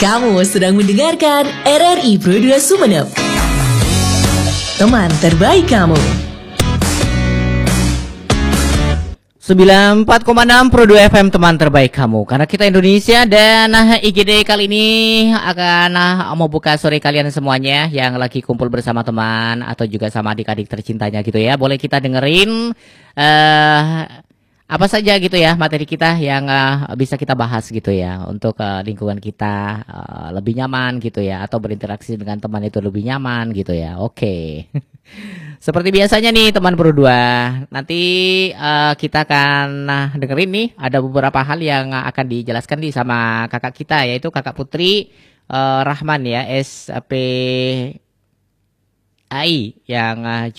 Kamu sedang mendengarkan RRI Pro 2 Sumeneb. Teman terbaik kamu. 94,6 Pro 2 FM, teman terbaik kamu. Karena kita Indonesia, dan IGD kali ini akan mau buka sore kalian semuanya yang lagi kumpul bersama teman atau juga sama adik-adik tercintanya gitu ya. Boleh kita dengerin apa saja gitu ya materi kita yang bisa kita bahas gitu ya untuk lingkungan kita lebih nyaman gitu ya, atau berinteraksi dengan teman itu lebih nyaman gitu ya. Oke. Seperti biasanya nih teman berdua, nanti kita akan dengerin nih ada beberapa hal yang akan dijelaskan nih sama kakak kita, yaitu kakak Putri Rahman ya, SPAI, yang